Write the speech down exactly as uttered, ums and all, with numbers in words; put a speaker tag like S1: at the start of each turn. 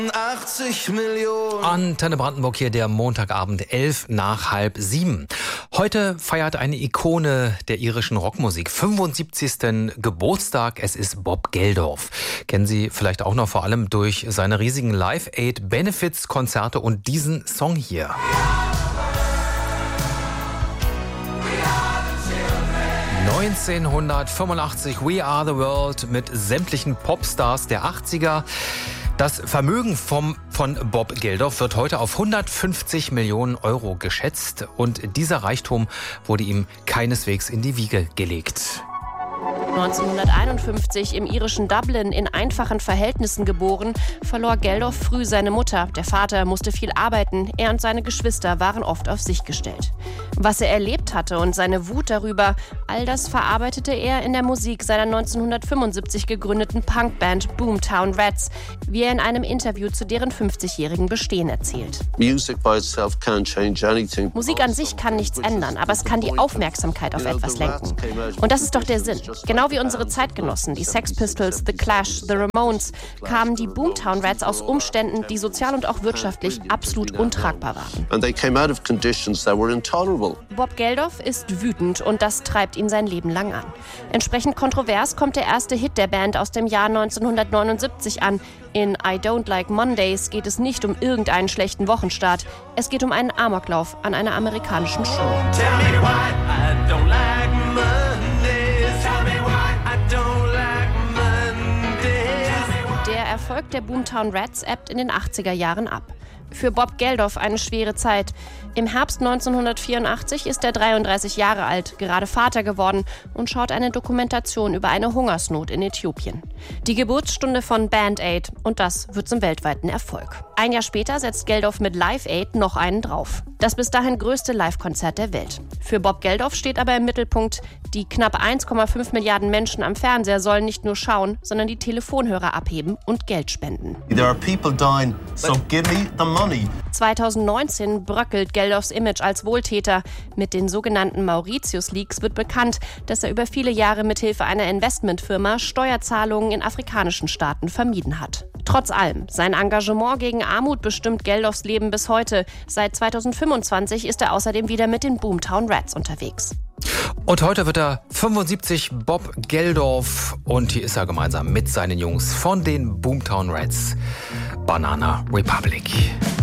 S1: achtzig Millionen.
S2: Antenne Brandenburg hier, der Montagabend, elf nach halb sieben. Heute feiert eine Ikone der irischen Rockmusik fünfundsiebzigsten Geburtstag. Es ist Bob Geldof. Kennen Sie vielleicht auch noch vor allem durch seine riesigen Live-Aid-Benefits-Konzerte und diesen Song hier. neunzehnhundertfünfundachtzig, We Are the World mit sämtlichen Popstars der achtziger. Das Vermögen vom, von Bob Geldof wird heute auf hundertfünfzig Millionen Euro geschätzt und dieser Reichtum wurde ihm keineswegs in die Wiege gelegt.
S3: neunzehnhunderteinundfünfzig im irischen Dublin in einfachen Verhältnissen geboren, verlor Geldof früh seine Mutter. Der Vater musste viel arbeiten, er und seine Geschwister waren oft auf sich gestellt. Was er erlebt hatte und seine Wut darüber, all das verarbeitete er in der Musik seiner neunzehnhundertfünfundsiebzig gegründeten Punkband Boomtown Rats, wie er in einem Interview zu deren fünfzigjährigen Bestehen erzählt. Musik an sich kann nichts ändern, aber es kann die Aufmerksamkeit auf etwas lenken. Und das ist doch der Sinn. Genau wie unsere Zeitgenossen, die Sex Pistols, The Clash, The Ramones, kamen die Boomtown Rats aus Umständen, die sozial und auch wirtschaftlich absolut untragbar waren. Bob Geldof ist wütend und das treibt ihn sein Leben lang an. Entsprechend kontrovers kommt der erste Hit der Band aus dem Jahr neunzehnhundertneunundsiebzig an. In I Don't Like Mondays geht es nicht um irgendeinen schlechten Wochenstart. Es geht um einen Amoklauf an einer amerikanischen Schule. Der Erfolg der Boomtown Rats ebbt in den achtziger Jahren ab. Für Bob Geldof eine schwere Zeit. Im Herbst neunzehnhundertvierundachtzig ist er dreiunddreißig Jahre alt, gerade Vater geworden und schaut eine Dokumentation über eine Hungersnot in Äthiopien. Die Geburtsstunde von Band Aid und das wird zum weltweiten Erfolg. Ein Jahr später setzt Geldof mit Live Aid noch einen drauf. Das bis dahin größte Live-Konzert der Welt. Für Bob Geldof steht aber im Mittelpunkt, die knapp eins Komma fünf Milliarden Menschen am Fernseher sollen nicht nur schauen, sondern die Telefonhörer abheben und Geld spenden.
S4: There are people dying, so give me the money.
S3: zweitausendneunzehn bröckelt Geldofs Image als Wohltäter. Mit den sogenannten Mauritius-Leaks wird bekannt, dass er über viele Jahre mithilfe einer Investmentfirma Steuerzahlungen in afrikanischen Staaten vermieden hat. Trotz allem, sein Engagement gegen Armut bestimmt Geldofs Leben bis heute. Seit zweitausendfünfundzwanzig ist er außerdem wieder mit den Boomtown Rats unterwegs.
S2: Und heute wird er fünfundsiebzig, Bob Geldof, und hier ist er gemeinsam mit seinen Jungs von den Boomtown Rats, Banana Republic.